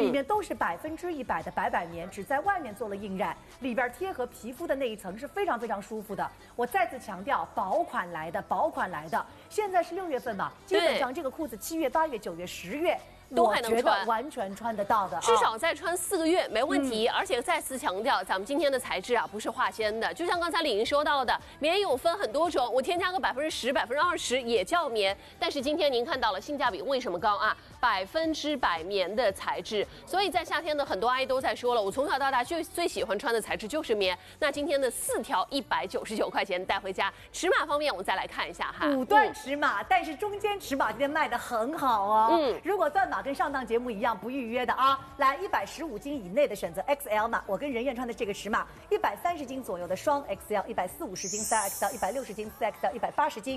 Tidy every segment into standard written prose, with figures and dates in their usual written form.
里面都是100%的白板棉，只在外面做了印染，里边贴合皮肤的那一层是非常非常舒服的。我再次强调，薄款来的，薄款来的。现在是6月份嘛，基本上这个裤子7月、8月、9月、10月。 都还能穿， 我觉得完全穿得到的， 至少再穿4个月没问题。而且再次强调，咱们今天的材质啊不是化纤的，就像刚才李莹说到的，棉有分很多种，我添加个10%、20%也叫棉。但是今天您看到了性价比为什么高啊？100%棉的材质，所以在夏天的很多阿姨都在说了，我从小到大最喜欢穿的材质就是棉。那今天的4条199块钱带回家，尺码方面我们再来看一下哈 ，5段尺码，但是中间尺码今天卖得很好哦。如果断码跟上档节目一样不预约的啊，来115斤以内的选择 XL 码，我跟任燕穿的这个尺码，130斤左右的双 XL，140斤3XL，160斤4XL，180斤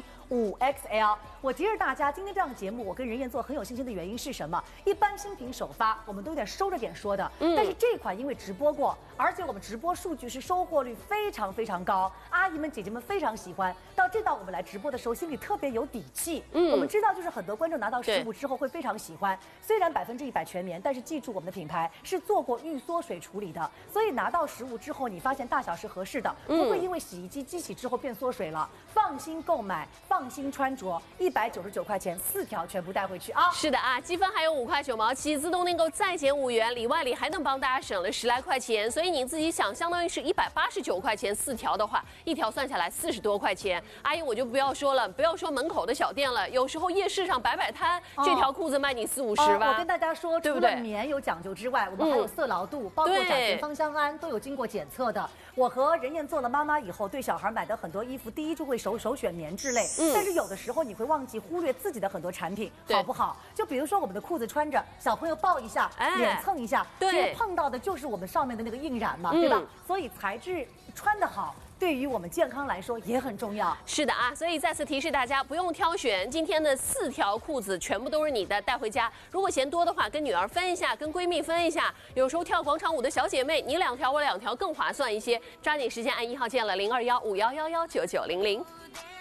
5XL。我提示大家，今天这档节目我跟任燕做很有信心的原因是什么？一般新品首发我们都有点收着点说的，但是这款因为直播过，而且我们直播数据是收货率非常非常高，阿姨们姐姐们非常喜欢。到这档我们来直播的时候，心里特别有底气。我们知道就是很多观众拿到实物之后会非常喜欢。虽然100%全棉，但是记住我们的品牌是做过预缩水处理的，所以拿到实物之后，你发现大小是合适的，不会因为洗衣机激起之后变缩水了。放心购买，放心穿着，199块钱4条全部带回去啊！ 是的啊，积分还有5块9毛7，自动订购再减5元，里外里还能帮大家省了10来块钱，所以你自己想，相当于是189块钱4条的话，一条算下来40多块钱。阿姨我就不要说了，不要说门口的小店了，有时候夜市上摆摊，这条裤子卖你40、50吧。 我跟大家说，除了棉有讲究之外，我们还有色牢度，包括甲醛、芳香胺都有经过检测的。我和任燕做了妈妈以后，对小孩买的很多衣服，第一就会首选棉质类，但是有的时候你会忘记忽略自己的很多产品，好不好？就比如说我们的裤子穿着，小朋友抱一下，脸蹭一下，其实碰到的就是我们上面的那个印染嘛，对吧？所以材质穿得好，对于我们健康来说也很重要。 是的啊，所以再次提示大家，不用挑选，今天的4条裤子全部都是你的，带回家。如果嫌多的话，跟女儿分一下，跟闺蜜分一下。有时候跳广场舞的小姐妹，你2条我2条更划算一些。抓紧时间按1号键了，0215111990。